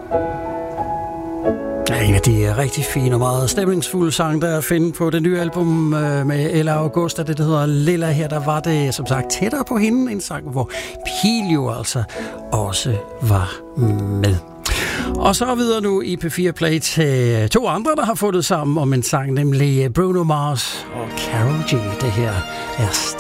En af de rigtig fine og meget stemningsfulde sange, der er at finde på det nye album med Ella Augusta, det der hedder Lilla. Her der var det som sagt tættere på hende, en sang, hvor Pil jo altså også var med. Og så videre nu i P4 Play til to andre, der har fundet sammen om en sang, nemlig Bruno Mars og Karol G. Det her er